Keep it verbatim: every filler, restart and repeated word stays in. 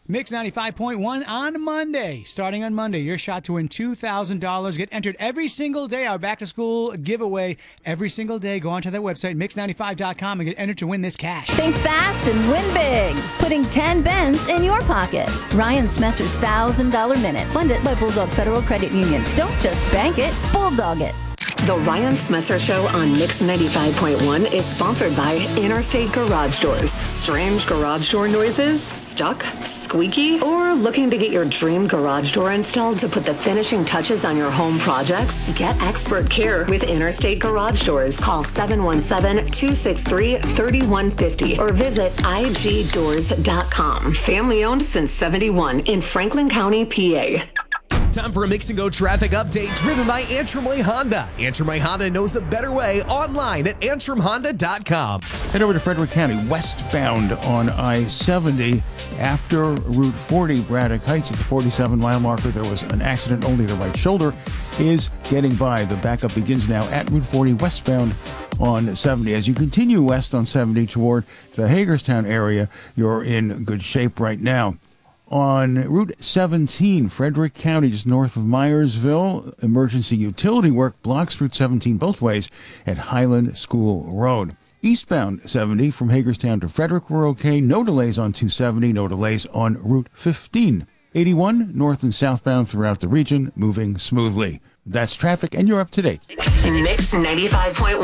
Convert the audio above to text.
Mix ninety-five point one on Monday. Starting on Monday, your shot to win two thousand dollars. Get entered every single day. Our back-to-school giveaway every single day. Go onto that website, mix ninety-five dot com, and get entered to win this cash. Think fast and win big. Putting ten bends in your pocket. Ryan Smetzer's one thousand dollars Minute. Funded by Bulldog Federal Credit Union. Don't just bank it, Bulldog it. The Ryan Smetzer Show on Mix ninety-five point one is sponsored by Interstate Garage Doors. Strange garage door noises? Stuck? Squeaky? Or looking to get your dream garage door installed to put the finishing touches on your home projects? Get expert care with Interstate Garage Doors. Call seven one seven, two six three, three one five zero or visit I G doors dot com. Family owned since seventy-one in Franklin County, P A. Time for a Mix and Go traffic update driven by Antrim Way Honda. Antrim Way Honda knows a better way online at antrim honda dot com. Head over to Frederick County, westbound on I seventy. After Route forty, Braddock Heights at the forty-seven mile marker, there was an accident. Only the right shoulder is getting by. The backup begins now at Route forty, westbound on seventy. As you continue west on seventy toward the Hagerstown area, you're in good shape right now. On Route seventeen, Frederick County, just north of Myersville, emergency utility work blocks Route seventeen both ways at Highland School Road. Eastbound seventy from Hagerstown to Frederick, we're okay. No delays on two seventy, no delays on Route fifteen. eighty-one, north and southbound throughout the region, moving smoothly. That's traffic, and you're up to date. Mix ninety-five point one.